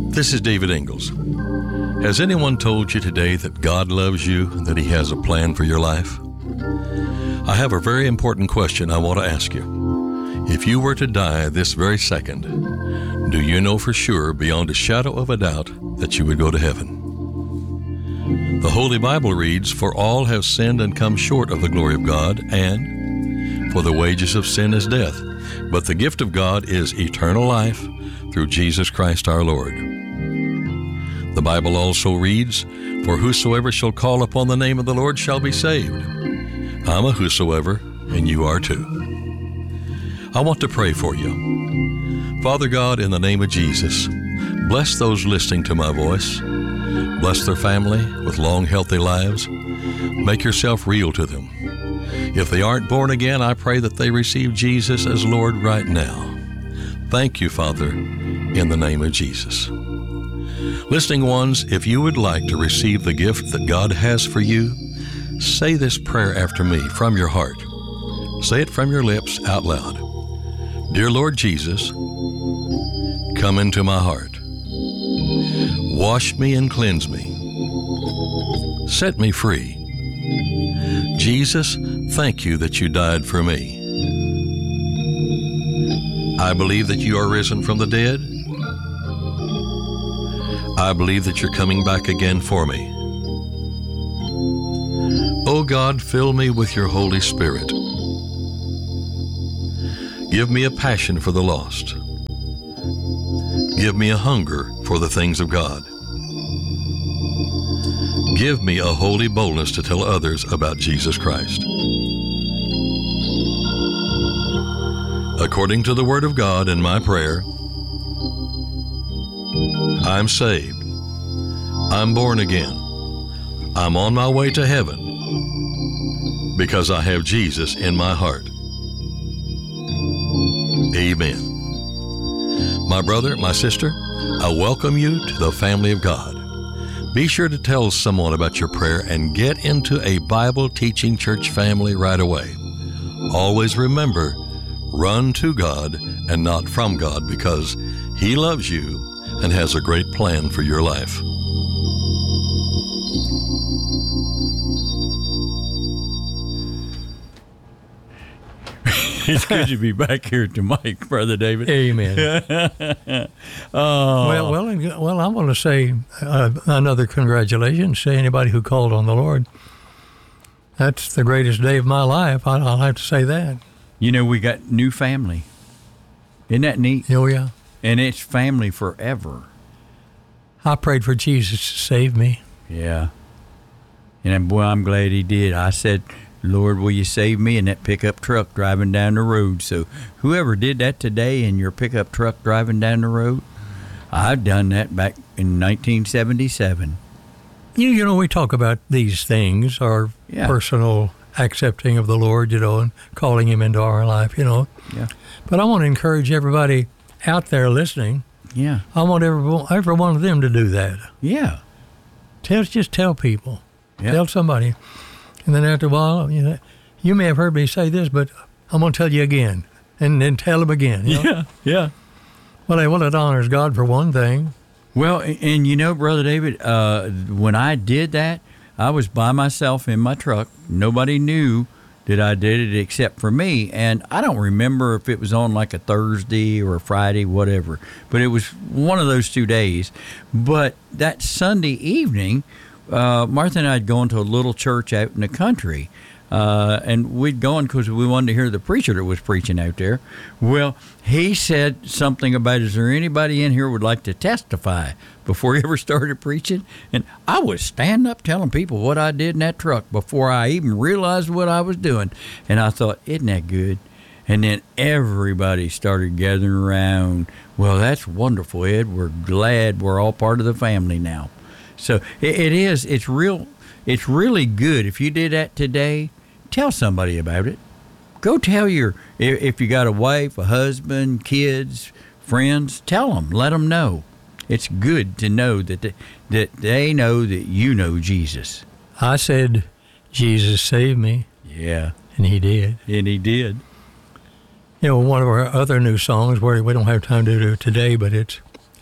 This is David Ingalls. Has anyone told you today that God loves you and that He has a plan for your life? I have a very important question I want to ask you. If you were to die this very second, do you know for sure, beyond a shadow of a doubt, that you would go to heaven? The Holy Bible reads, "For all have sinned and come short of the glory of God, and for the wages of sin is death, but the gift of God is eternal life through Jesus Christ our Lord." The Bible also reads, "For whosoever shall call upon the name of the Lord shall be saved." I'm a whosoever, and you are too. I want to pray for you. Father God, in the name of Jesus, bless those listening to my voice. Bless their family with long, healthy lives. Make yourself real to them. If they aren't born again, I pray that they receive Jesus as Lord right now. Thank you, Father, in the name of Jesus. Listening ones, if you would like to receive the gift that God has for you, say this prayer after me from your heart. Say it from your lips out loud. Dear Lord Jesus, come into my heart. Wash me and cleanse me. Set me free. Jesus, thank you that you died for me. I believe that you are risen from the dead. I believe that you're coming back again for me. Oh God, fill me with your Holy Spirit. Give me a passion for the lost. Give me a hunger for the things of God. Give me a holy boldness to tell others about Jesus Christ. According to the Word of God and my prayer, I'm saved. I'm born again. I'm on my way to heaven because I have Jesus in my heart. Amen. My brother, my sister, I welcome you to the family of God. Be sure to tell someone about your prayer and get into a Bible teaching church family right away. Always remember, run to God and not from God, because He loves you and has a great plan for your life. It's good to be back here at the mic, Brother David. Amen. Well, I want to say another congratulations to anybody who called on the Lord. That's the greatest day of my life. I'll have to say that. You know, we got new family. Isn't that neat? Oh, yeah. And it's family forever. I prayed for Jesus to save me. Yeah. And boy, I'm glad He did. I said, Lord, will you save me in that pickup truck driving down the road? So whoever did that today in your pickup truck driving down the road, I've done that back in 1977. You know, we talk about these things, our personal accepting of the Lord, and calling Him into our life, Yeah. But I want to encourage everybody out there listening. Yeah. I want every one of them to do that. Yeah. Just tell people. Yeah. Tell somebody. And then after a while, you may have heard me say this, but I'm going to tell you again, and then tell them again. Yeah. Well, it honors God for one thing. Well, and Brother David, when I did that, I was by myself in my truck. Nobody knew that I did it except for me. And I don't remember if it was on like a Thursday or a Friday, whatever. But it was one of those 2 days. But that Sunday evening, Martha and I had gone to a little church out in the country, and we'd gone because we wanted to hear the preacher that was preaching out there. Well, he said something about, is there anybody in here who would like to testify before he ever started preaching? And I was standing up telling people what I did in that truck before I even realized what I was doing. And I thought, isn't that good? And then everybody started gathering around. Well, that's wonderful, Ed. We're glad we're all part of the family now. So it's really good. If you did that today, tell somebody about it. Go tell if you got a wife, a husband, kids, friends, tell them, let them know. It's good to know that they know that you know Jesus. I said, Jesus saved me. Yeah. And He did. And He did. One of our other new songs, where we don't have time to do it today, but it's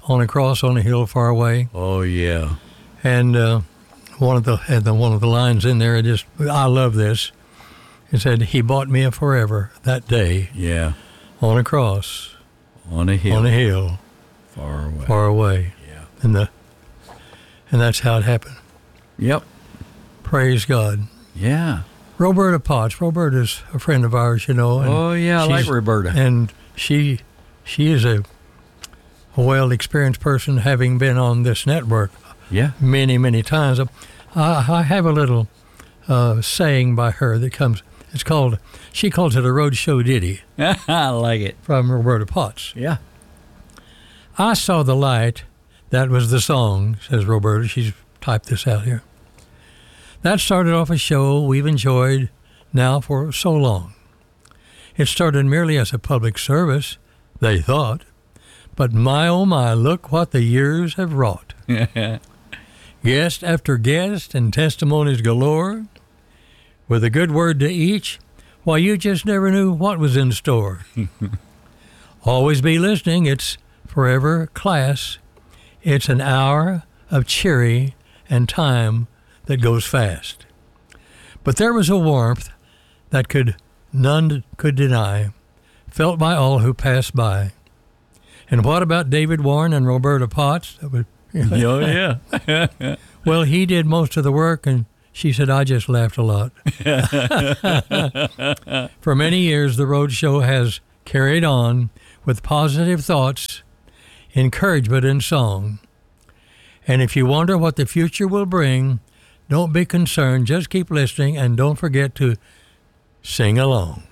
on a cross on a hill far away. Oh, yeah. And one of the lines in there, I love this. It said, "He bought me a forever that day." Yeah. On a cross. On a hill. On a hill. Far away. Far away. Yeah. And that's how it happened. Yep. Praise God. Yeah. Roberta Potts. Roberta's a friend of ours, And oh, yeah, I like Roberta. And she is a well-experienced person, having been on this network many, many times. I have a little saying by her that comes, she calls it a roadshow ditty. I like it. From Roberta Potts. Yeah. "I saw the light, that was the song," says Roberta. She's typed this out here. "That started off a show we've enjoyed now for so long. It started merely as a public service, they thought, but my oh my, look what the years have wrought. Guest after guest and testimonies galore, with a good word to each, why you just never knew what was in store. Always be listening, it's forever class. It's an hour of cheery and time that goes fast. But there was a warmth that none could deny, felt by all who passed by. And what about David Warren and Roberta Potts?" Oh, yeah. "Well, he did most of the work," and she said, "I just laughed a lot." For many years, the Road Show has carried on with positive thoughts, encouragement, and song. And if you wonder what the future will bring, don't be concerned. Just keep listening and don't forget to sing along.